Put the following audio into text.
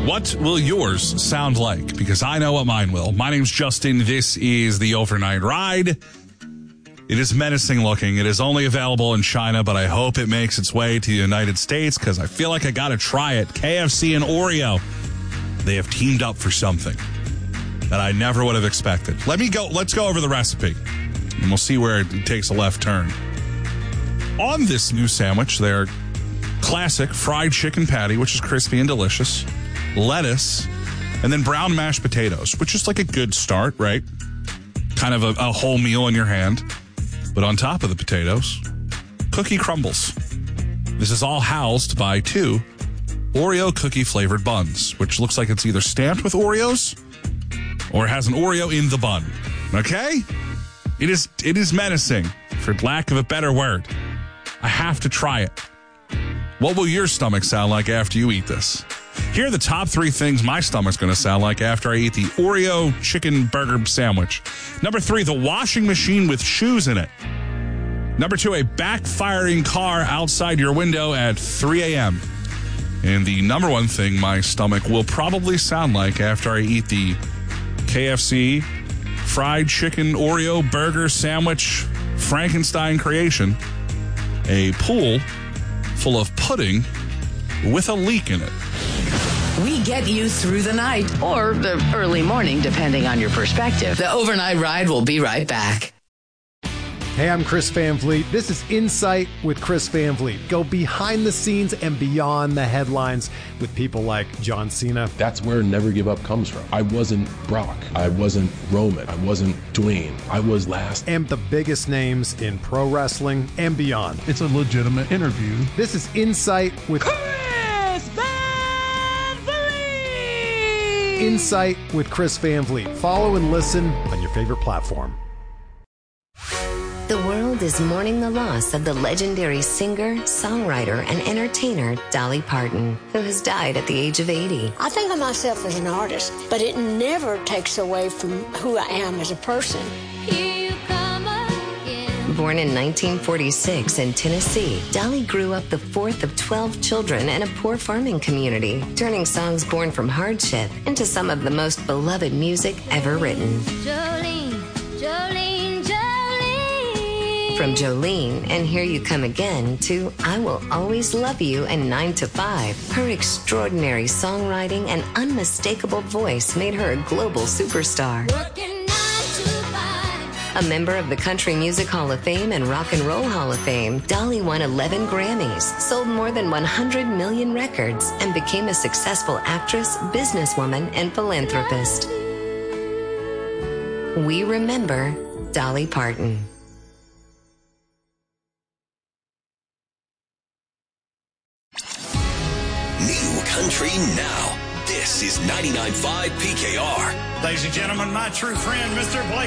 What will yours sound like? Because I know what mine will. My name's Justin. This is the Overnight Ride. It is menacing looking. It is only available in China, but I hope it makes its way to the United States because I feel like I got to try it. KFC and Oreo. They have teamed up for something that I never would have expected. Let's go over the recipe, and we'll see where it takes a left turn. On this new sandwich, they're classic fried chicken patty, which is crispy and delicious, lettuce, and then brown mashed potatoes, which is like a good start, right? Kind of a whole meal in your hand. But on top of the potatoes, cookie crumbles. This is all housed by 2 Oreo cookie-flavored buns, which looks like it's either stamped with Oreos or has an Oreo in the bun. Okay? It is menacing, for lack of a better word. I have to try it. What will your stomach sound like after you eat this? Here are the top 3 things my stomach's going to sound like after I eat the Oreo chicken burger sandwich. Number 3, the washing machine with shoes in it. Number 2, a backfiring car outside your window at 3 a.m. And the number 1 thing my stomach will probably sound like after I eat the KFC fried chicken Oreo burger sandwich Frankenstein creation, a pool full of pudding with a leak in it. We get you through the night or the early morning, depending on your perspective. The Overnight Ride will be right back. Hey, I'm Chris Van Vliet. This is Insight with Chris Van Vliet. Go behind the scenes and beyond the headlines with people like John Cena. That's where Never Give Up comes from. I wasn't Brock. I wasn't Roman. I wasn't Dwayne. I was last. And the biggest names in pro wrestling and beyond. It's a legitimate interview. This is Insight with Chris Van Vliet. Insight with Chris Van Vliet. Follow and listen on your favorite platform. The world is mourning the loss of the legendary singer, songwriter, and entertainer Dolly Parton, who has died at the age of 80. I think of myself as an artist, but it never takes away from who I am as a person. Here you come again. Born in 1946 in Tennessee, Dolly grew up the 4th of 12 children in a poor farming community, turning songs born from hardship into some of the most beloved music ever written. Jolene, Jolene. From Jolene and Here You Come Again to I Will Always Love You and 9 to 5, her extraordinary songwriting and unmistakable voice made her a global superstar. Working 9 to 5. A member of the Country Music Hall of Fame and Rock and Roll Hall of Fame, Dolly won 11 Grammys, sold more than 100 million records, and became a successful actress, businesswoman, and philanthropist. We remember Dolly Parton. Country now. This is 99.5 PKR. Ladies and gentlemen, my true friend, Mr. Blake.